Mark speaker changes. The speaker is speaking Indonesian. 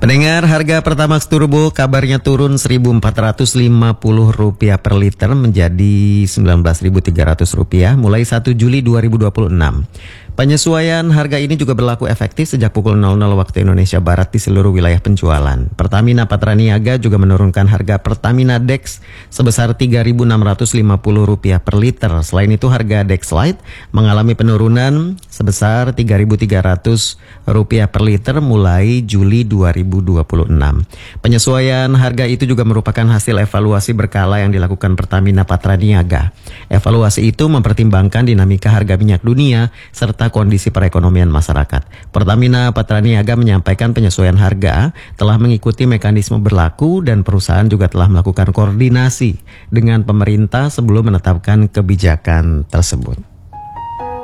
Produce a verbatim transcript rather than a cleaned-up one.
Speaker 1: Pendengar, harga Pertamax Turbo kabarnya turun seribu empat ratus lima puluh rupiah per liter menjadi sembilan belas ribu tiga ratus rupiah mulai satu Juli dua ribu dua puluh enam. Penyesuaian harga ini juga berlaku efektif sejak pukul nol nol waktu Indonesia Barat di seluruh wilayah penjualan. Pertamina Patraniaga juga menurunkan harga Pertamina Dex sebesar tiga ribu enam ratus lima puluh rupiah per liter. Selain itu harga Dex Lite mengalami penurunan sebesar tiga ribu tiga ratus rupiah per liter mulai Juli dua ribu dua puluh enam. Penyesuaian harga itu juga merupakan hasil evaluasi berkala yang dilakukan Pertamina Patraniaga. Evaluasi itu mempertimbangkan dinamika harga minyak dunia serta kondisi perekonomian masyarakat. Pertamina Patraniaga menyampaikan penyesuaian harga telah mengikuti mekanisme berlaku dan perusahaan juga telah melakukan koordinasi dengan pemerintah sebelum menetapkan kebijakan tersebut.